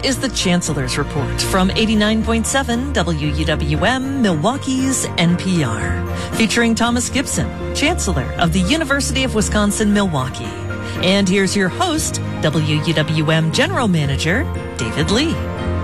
is the Chancellor's Report from 89.7 WUWM, Milwaukee's NPR, featuring Thomas Gibson, Chancellor of the University of Wisconsin-Milwaukee. And here's your host, WUWM General Manager, David Lee.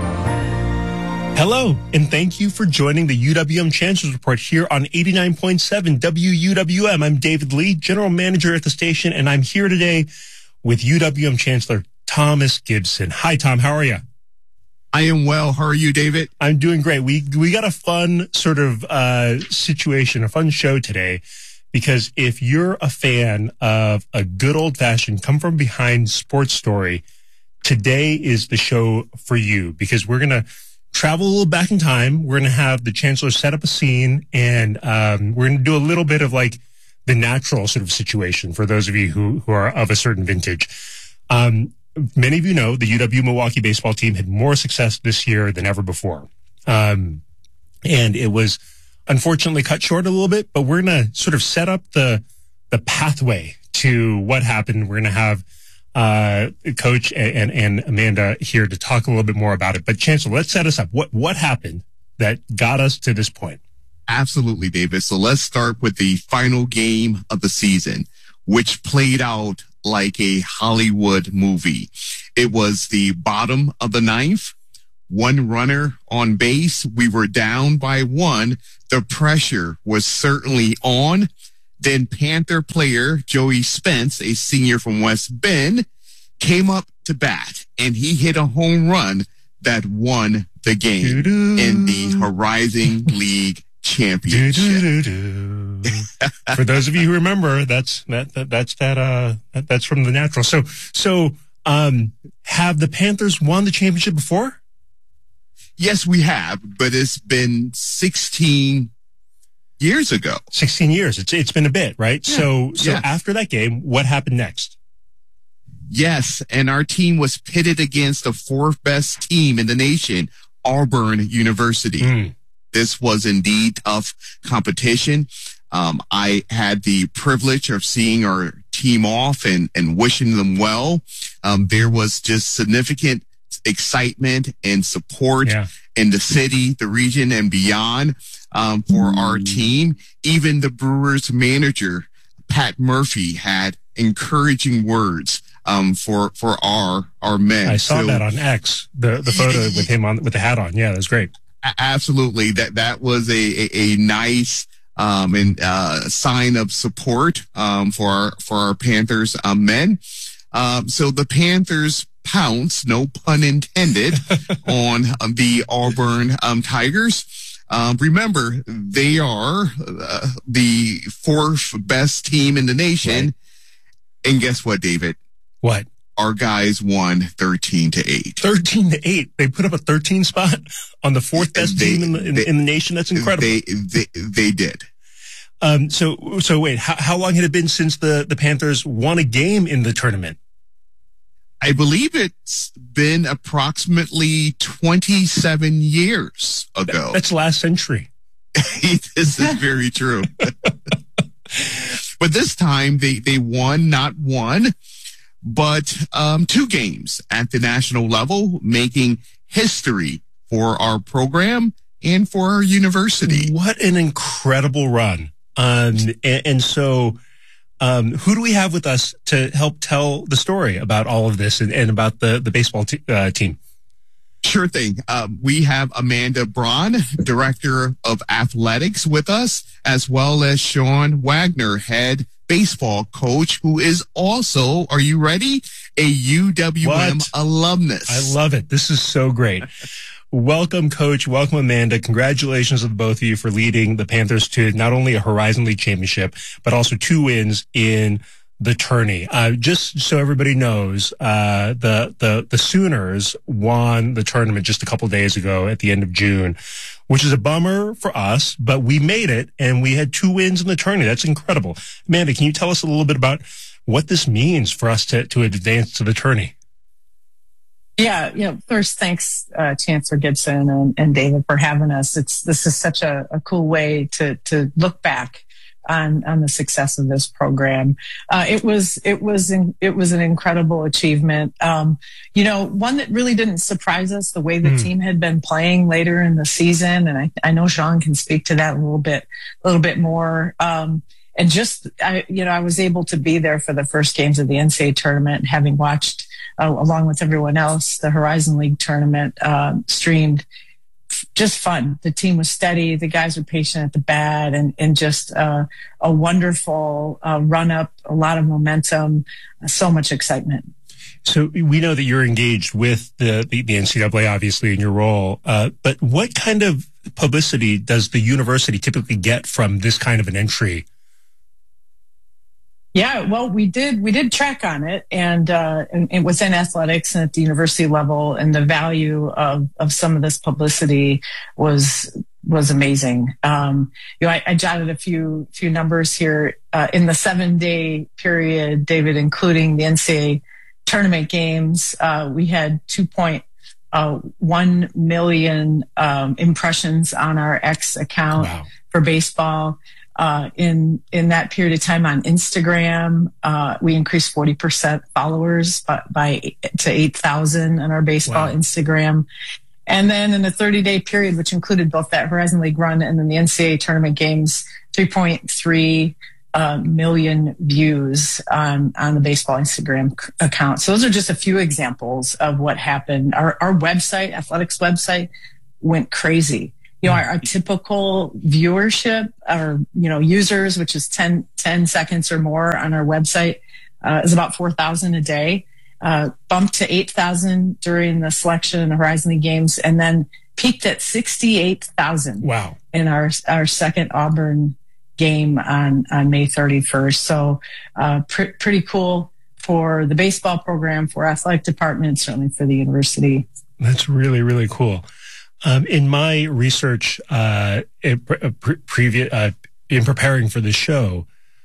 Hello, and thank you for joining the UWM Chancellor's Report here on 89.7 WUWM. I'm David Lee, General Manager at the station, and I'm here today with UWM Chancellor Thomas Gibson. Hi, Tom. How are you? I am well. How are you, David? I'm doing great. We got a fun sort of situation, a fun show today, because if you're a fan of a good old-fashioned come-from-behind sports story, today is the show for you, because we're going to travel a little back in time. We're going to have the Chancellor set up a scene, and we're going to do a little bit of like the natural sort of situation for those of you who are of a certain vintage. Many of you know the UW Milwaukee baseball team had more success this year than ever before. And it was unfortunately cut short a little bit, but we're going to sort of set up the pathway to what happened. We're going to have Coach and Amanda here to talk a little bit more about it. But Chancellor, let's set us up. What happened that got us to this point? Absolutely, David. So let's start with the final game of the season, which played out like a Hollywood movie. It was the bottom of the ninth, one runner on base. We were down by one. The pressure was certainly on. Then Panther player Joey Spence, a senior from West Bend, came up to bat, and he hit a home run that won the game in the Horizon League Championship. For those of you who remember, that's from The Natural. So have the Panthers won the championship before? Yes, we have, but it's been 16 years ago. 16 years. It's been a bit, right? Yeah. So yeah. After that game, what happened next? Yes, and our team was pitted against the fourth best team in the nation, Auburn University. This was indeed tough competition. I had the privilege of seeing our team off and wishing them well. There was just significant excitement and support in the city, the region, and beyond for our team. Even the Brewers manager, Pat Murphy, had encouraging words for our men. I saw that on X, the photo with him with the hat on. Yeah, that was great. Absolutely. That was a nice and sign of support for our Panthers men. So the Panthers pounced, no pun intended, on the Auburn Tigers. Remember, they are the fourth best team in the nation. Right. And guess what, David? What? Our guys won 13-8. 13-8. They put up a 13 spot on the fourth best team in the nation. That's incredible. They did. So wait, how long had it been since the Panthers won a game in the tournament? I believe it's been approximately 27 years ago. That's last century. This is very true. But this time they won not one, but two games at the national level, making history for our program and for our university. What an incredible run. So who do we have with us to help tell the story about all of this and about the baseball team? Sure thing. We have Amanda Braun, Director of Athletics, with us, as well as Sean Wagner, Head Baseball Coach, who is also, are you ready, a UWM alumnus. I love it. This is so great. Welcome, Coach. Welcome, Amanda. Congratulations to both of you for leading the Panthers to not only a Horizon League championship, but also 2 wins in the tourney. Just so everybody knows, the Sooners won the tournament just a couple days ago at the end of June, which is a bummer for us, but we made it and we had 2 wins in the tourney. That's incredible. Amanda, can you tell us a little bit about what this means for us to advance to the tourney? Yeah, first, thanks, Chancellor Gibson and David for having us. This is such a cool way to look back on the success of this program. It was an incredible achievement. One that really didn't surprise us, the way the team had been playing later in the season. And I know Sean can speak to that a little bit more. And I was able to be there for the first games of the NCAA tournament, having watched, along with everyone else, the Horizon League tournament streamed. Just fun. The team was steady. The guys were patient at the bat, and just a wonderful run up, a lot of momentum, so much excitement. So we know that you're engaged with the NCAA, obviously, in your role. But what kind of publicity does the university typically get from this kind of an entry? Yeah, well, we did track on it, and within athletics and at the university level, and the value of some of this publicity was amazing. I jotted a few numbers here in the 7-day period, David, including the NCAA tournament games. We had 2.1 million impressions on our X account for baseball. In that period of time on Instagram, we increased 40% followers to 8,000 on our baseball Instagram. And then in the 30-day period, which included both that Horizon League run and then the NCAA tournament games, 3.3 million views on the baseball Instagram account. So those are just a few examples of what happened. Our website, athletics website, went crazy. Our typical viewership, our users, which is 10 seconds or more on our website, is about 4,000 a day. Bumped to 8,000 during the selection and the Horizon League games, and then peaked at 68,000. Wow! In our second Auburn game on May 31st. So pretty cool for the baseball program, for athletic department, certainly for the university. That's really, really cool. In my research, in preparing for the show,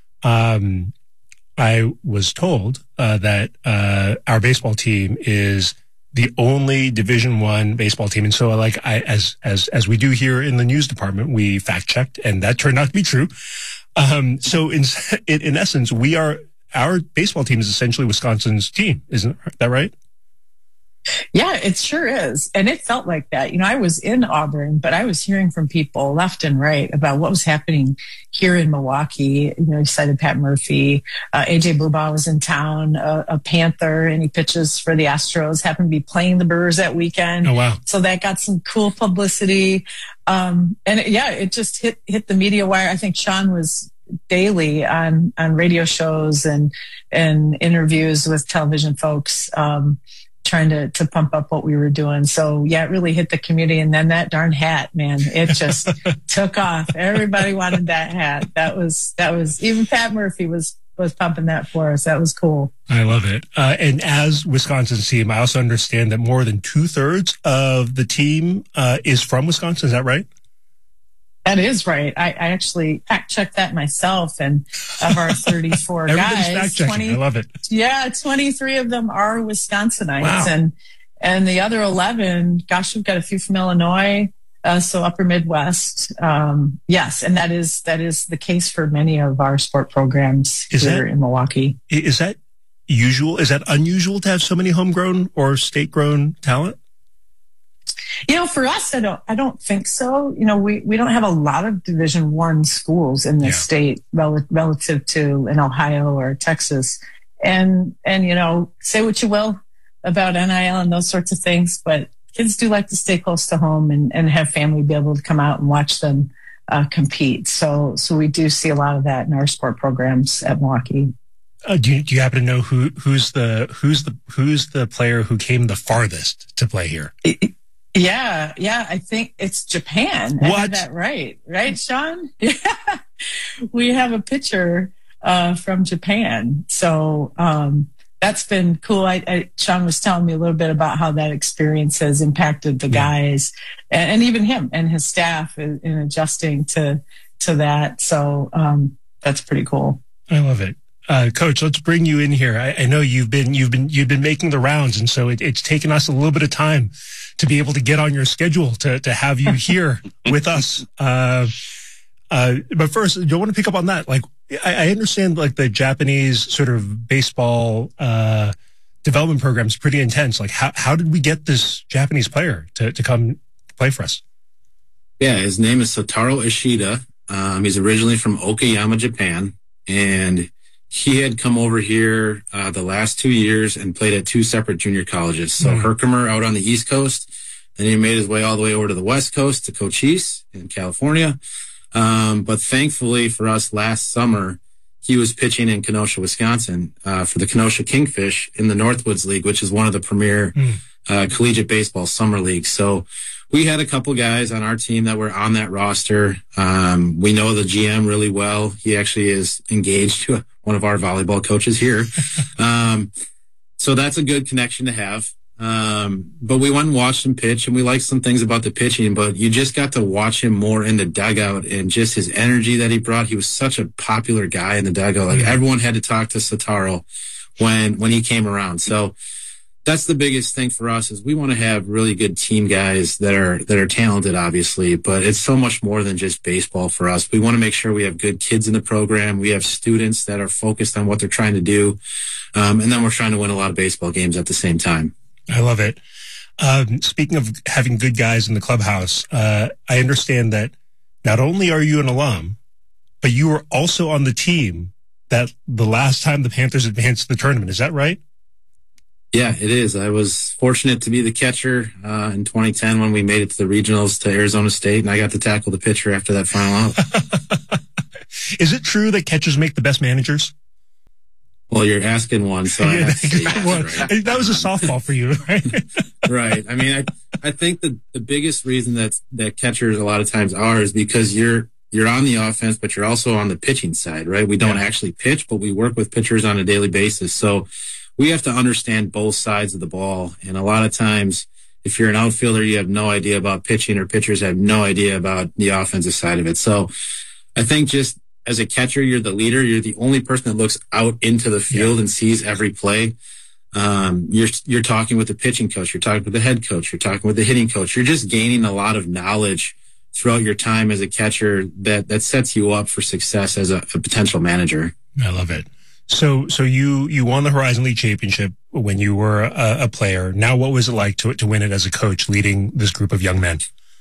I was told that our baseball team is the only Division I baseball team, and so as we do here in the news department, we fact checked, and that turned out to be true. So in essence, our baseball team is essentially Wisconsin's team, isn't that right? Yeah, it sure is. And it felt like that. I was in Auburn, but I was hearing from people left and right about what was happening here in Milwaukee. You cited Pat Murphy. AJ Blubaugh was in town, a Panther, and he pitches for the Astros, happened to be playing the Brewers that weekend. Oh, wow. So that got some cool publicity. It just hit the media wire. I think Sean was daily on radio shows and interviews with television folks, trying to pump up what we were doing. So yeah, it really hit the community. And then that darn hat, man, it just took off. Everybody wanted that hat. That was even Pat Murphy was pumping that for us. That was cool. I love it. And as Wisconsin's team, I also understand that more than 2/3 of the team is from Wisconsin. Is that right? That is right. I actually fact checked that myself, and of our 34 guys, 20, I love it. Yeah, 23 of them are Wisconsinites, wow. and the other 11, gosh, we've got a few from Illinois, so upper Midwest. Yes, and that is the case for many of our sport programs here in Milwaukee. Is that usual? Is that unusual to have so many homegrown or state-grown talent? For us, I don't think so. We don't have a lot of Division I schools in this state relative to in Ohio or Texas. And say what you will about NIL and those sorts of things, but kids do like to stay close to home and have family be able to come out and watch them compete. So we do see a lot of that in our sport programs at Milwaukee. Do you happen to know who's the player who came the farthest to play here? Yeah. I think it's Japan. What? I have that right, Sean? Yeah. We have a pitcher from Japan. So that's been cool. Sean was telling me a little bit about how that experience has impacted the guys and even him and his staff in adjusting to that. So that's pretty cool. I love it. Coach, let's bring you in here. I know you've been making the rounds, and so it's taken us a little bit of time to be able to get on your schedule to have you here with us. But first, do you want to pick up on that? Like, I understand like the Japanese sort of baseball development program is pretty intense. Like, how did we get this Japanese player to come play for us? Yeah, his name is Sotaro Ishida. He's originally from Okayama, Japan, and he had come over here the last 2 years and played at 2 separate junior colleges. So Herkimer out on the East Coast, then he made his way all the way over to the West Coast to Cochise in California. But thankfully for us last summer, he was pitching in Kenosha, Wisconsin, for the Kenosha Kingfish in the Northwoods League, which is one of the premier collegiate baseball summer leagues. So we had a couple guys on our team that were on that roster. We know the GM really well. He actually is engaged to one of our volleyball coaches here. So that's a good connection to have. But we went and watched him pitch, and we liked some things about the pitching, but you just got to watch him more in the dugout and just his energy that he brought. He was such a popular guy in the dugout. Like everyone had to talk to Sotaro when he came around. So that's the biggest thing for us is we want to have really good team guys that are talented, obviously, but it's so much more than just baseball for us. We want to make sure we have good kids in the program. We have students that are focused on what they're trying to do. And then we're trying to win a lot of baseball games at the same time. I love it. Speaking of having good guys in the clubhouse, I understand that not only are you an alum, but you were also on the team that the last time the Panthers advanced to the tournament. Is that right? Yeah, it is. I was fortunate to be the catcher in 2010 when we made it to the regionals to Arizona State, and I got to tackle the pitcher after that final out. Is it true that catchers make the best managers? Well, you're asking one, so I have to say yes, right? That was a softball for you, right? Right. I mean, I think the biggest reason that catchers a lot of times are is because you're on the offense, but you're also on the pitching side, right? We don't actually pitch, but we work with pitchers on a daily basis. So we have to understand both sides of the ball. And a lot of times, if you're an outfielder, you have no idea about pitching, or pitchers have no idea about the offensive side of it. So I think just as a catcher, you're the leader. You're the only person that looks out into the field and sees every play. You're talking with the pitching coach. You're talking with the head coach. You're talking with the hitting coach. You're just gaining a lot of knowledge throughout your time as a catcher that sets you up for success as a potential manager. I love it. So you won the Horizon League Championship when you were a player. Now, what was it like to win it as a coach, leading this group of young men?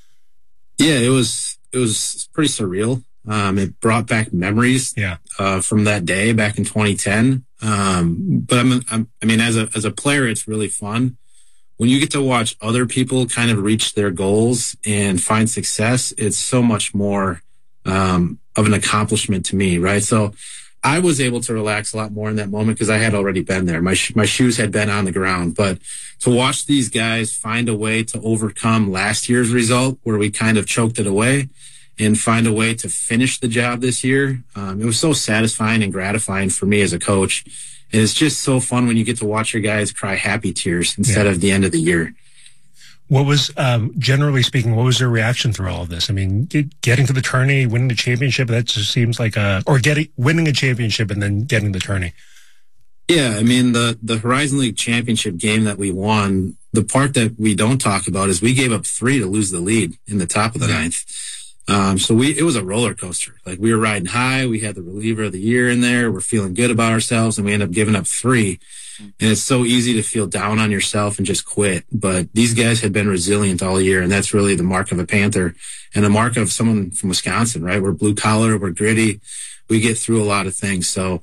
Yeah, it was pretty surreal. It brought back memories from that day back in 2010. But I mean, as a player, it's really fun when you get to watch other people kind of reach their goals and find success. It's so much more of an accomplishment to me, right? So I was able to relax a lot more in that moment because I had already been there. My shoes had been on the ground. But to watch these guys find a way to overcome last year's result where we kind of choked it away and find a way to finish the job this year, it was so satisfying and gratifying for me as a coach. And it's just so fun when you get to watch your guys cry happy tears instead of the end of the year. What was, generally speaking, what was their reaction through all of this? I mean, getting to the tourney, winning the championship, that just seems like winning a championship and then getting the tourney. Yeah, I mean, the Horizon League Championship game that we won, the part that we don't talk about is we gave up 3 to lose the lead in the top of the ninth. So it was a roller coaster. Like, we were riding high. We had the reliever of the year in there. We're feeling good about ourselves, and we ended up giving up 3. And it's so easy to feel down on yourself and just quit. But these guys had been resilient all year, and that's really the mark of a Panther and a mark of someone from Wisconsin, right? We're blue collar, we're gritty, we get through a lot of things. So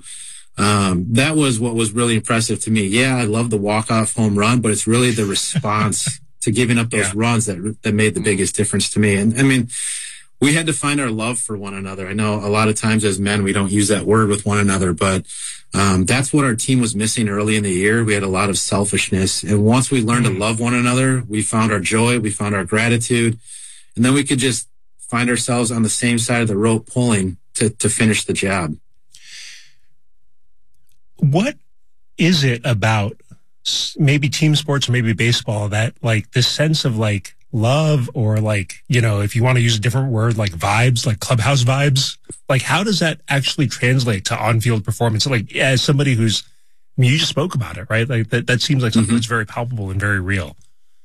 that was what was really impressive to me. Yeah, I love the walk-off home run, but it's really the response to giving up those runs that made the biggest difference to me. And I mean, we had to find our love for one another. I know a lot of times as men, we don't use that word with one another, but that's what our team was missing early in the year. We had a lot of selfishness. And once we learned to love one another, we found our joy, we found our gratitude, and then we could just find ourselves on the same side of the rope pulling to finish the job. What is it about maybe team sports or maybe baseball that, like, this sense of, like, love, or, like, you know, if you want to use a different word, like vibes, like clubhouse vibes, like, how does that actually translate to on-field performance? Like, as somebody who's, I mean, you just spoke about it, right? Like, that seems like something that's very palpable and very real.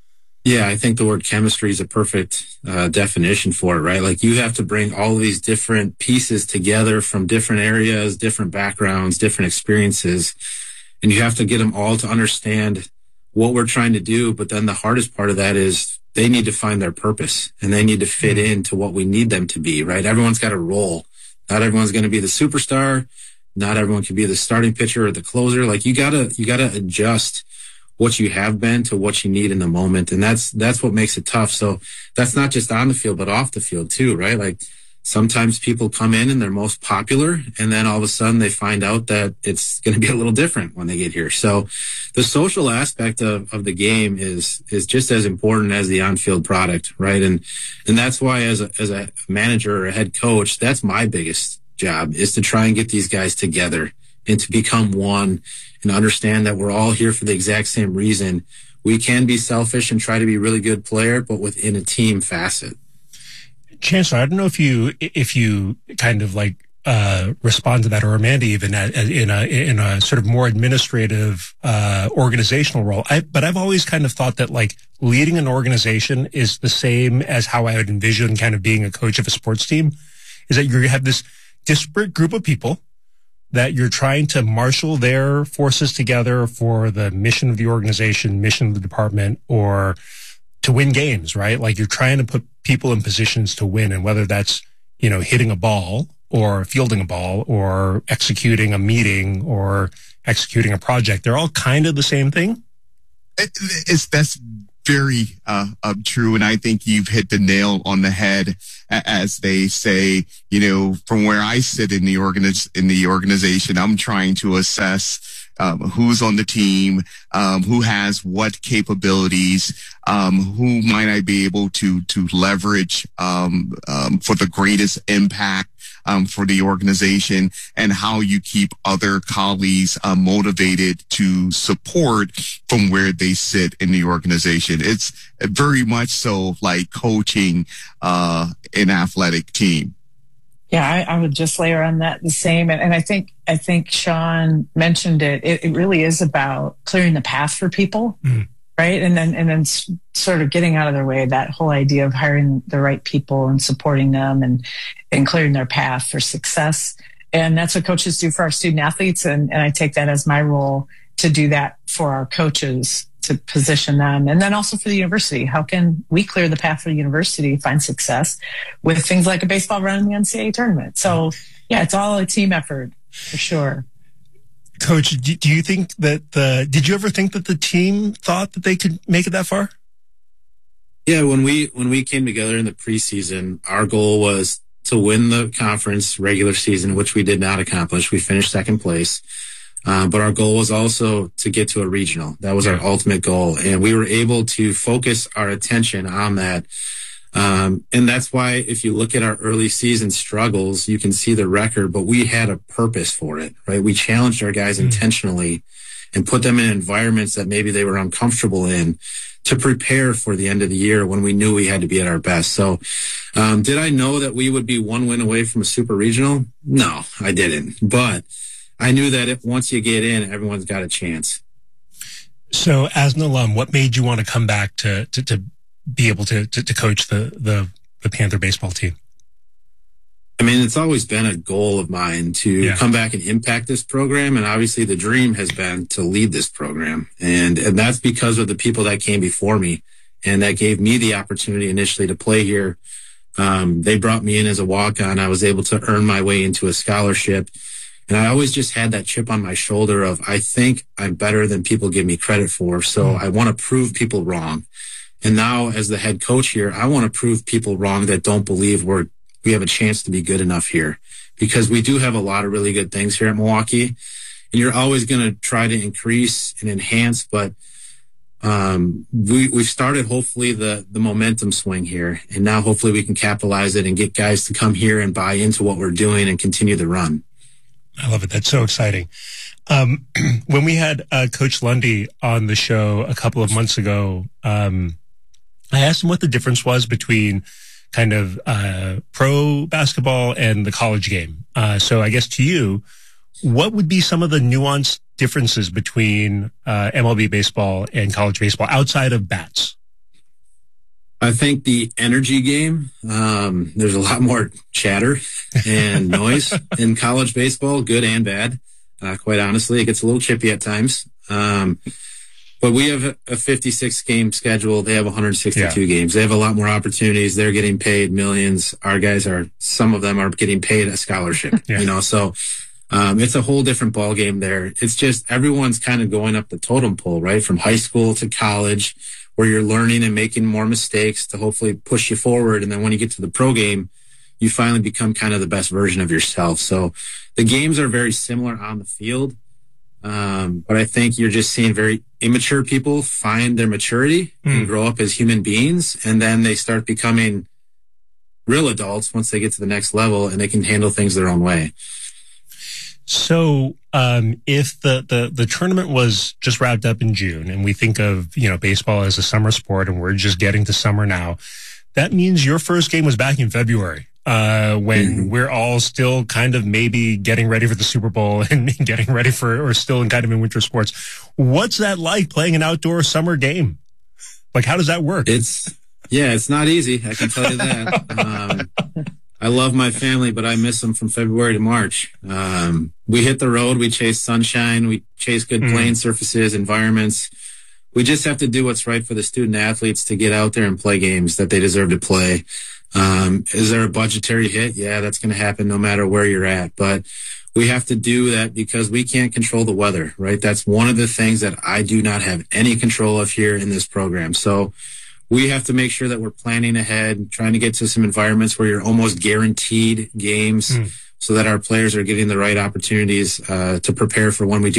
Yeah, I think the word chemistry is a perfect definition for it, right? Like you have to bring all of these different pieces together from different areas, different backgrounds, different experiences, and you have to get them all to understand what we're trying to do. But then the hardest part of that is they need to find their purpose and they need to fit into what we need them to be, right? Everyone's got a role. Not everyone's going to be the superstar. Not everyone can be the starting pitcher or the closer. Like you gotta adjust what you have been to what you need in the moment. And that's what makes it tough. So that's not just on the field, but off the field too, right? Like sometimes people come in and they're most popular and then all of a sudden they find out that it's going to be a little different when they get here. So the social aspect of the game is just as important as the on-field product, right? And that's why as a manager or a head coach, that's my biggest job, is to try and get these guys together and to become one and understand that we're all here for the exact same reason. We can be selfish and try to be a really good player, but within a team facet. Chancellor, I don't know if you kind of like respond to that, or Amanda even in a sort of more administrative organizational role. But I've always kind of thought that like leading an organization is the same as how I would envision kind of being a coach of a sports team, is that you have this disparate group of people that you're trying to marshal their forces together for the mission of the organization, mission of the department, or to win games, right? Like you're trying to put people in positions to win. And whether that's, hitting a ball or fielding a ball or executing a meeting or executing a project, they're all kind of the same thing. That's very true, and I think you've hit the nail on the head. As they say, from where I sit in the organization, I'm trying to assess who's on the team, who has what capabilities, who might I be able to leverage for the greatest impact for the organization, and how you keep other colleagues motivated to support from where they sit in the organization. It's very much so like coaching an athletic team. Yeah, I would just layer on that the same. And I think Sean mentioned it. It really is about clearing the path for people, right? And then sort of getting out of their way, that whole idea of hiring the right people and supporting them and clearing their path for success. And that's what coaches do for our student athletes. And I take that as my role to do that for our coaches, to position them. And then also for the university, how can we clear the path for the university, find success with things like a baseball run in the NCAA tournament? So yeah, it's all a team effort for sure. Coach, do you think that did you ever think that the team thought that they could make it that far? Yeah, when we came together in the preseason, our goal was to win the conference regular season, which we did not accomplish. We finished second place. But our goal was also to get to a regional. That was our ultimate goal. And we were able to focus our attention on that. And that's why if you look at our early season struggles, you can see the record, but we had a purpose for it, right? We challenged our guys intentionally and put them in environments that maybe they were uncomfortable in to prepare for the end of the year when we knew we had to be at our best. So, did I know that we would be one win away from a super regional? No, I didn't. But I knew that once you get in, everyone's got a chance. So as an alum, what made you want to come back to be able to coach the Panther baseball team? I mean, it's always been a goal of mine to come back and impact this program. And obviously the dream has been to lead this program. And that's because of the people that came before me and that gave me the opportunity initially to play here. They brought me in as a walk-on. I was able to earn my way into a scholarship. And I always just had that chip on my shoulder of, I think I'm better than people give me credit for. So I want to prove people wrong. And now as the head coach here, I want to prove people wrong that don't believe we have a chance to be good enough here, because we do have a lot of really good things here at Milwaukee, and you're always going to try to increase and enhance. But we've started hopefully the momentum swing here, and now hopefully we can capitalize it and get guys to come here and buy into what we're doing and continue the run. I love it. That's so exciting. When we had Coach Lundy on the show a couple of months ago, I asked him what the difference was between kind of pro basketball and the college game. So I guess to you, what would be some of the nuanced differences between MLB baseball and college baseball outside of bats? I think the energy game, there's a lot more chatter and noise in college baseball, good and bad. Quite honestly, it gets a little chippy at times. But we have a 56 game schedule. They have 162 games. They have a lot more opportunities. They're getting paid millions. Our guys some of them are getting paid a scholarship, so, it's a whole different ball game there. It's just everyone's kind of going up the totem pole, right? From high school to college, where you're learning and making more mistakes to hopefully push you forward. And then when you get to the pro game, you finally become kind of the best version of yourself. So the games are very similar on the field. But I think you're just seeing very immature people find their maturity and grow up as human beings. And then they start becoming real adults once they get to the next level and they can handle things their own way. So, if the tournament was just wrapped up in June and we think of, baseball as a summer sport and we're just getting to summer now, that means your first game was back in February, when we're all still kind of maybe getting ready for the Super Bowl and getting ready or still in kind of in winter sports. What's that like, playing an outdoor summer game? Like, how does that work? It's not easy. I can tell you that. I love my family, but I miss them from February to March. We hit the road. We chase sunshine. We chase good playing surfaces, environments. We just have to do what's right for the student athletes to get out there and play games that they deserve to play. Is there a budgetary hit? Yeah, that's going to happen no matter where you're at. But we have to do that because we can't control the weather, right? That's one of the things that I do not have any control of here in this program. So we have to make sure that we're planning ahead, trying to get to some environments where you're almost guaranteed games so that our players are getting the right opportunities to prepare for when we do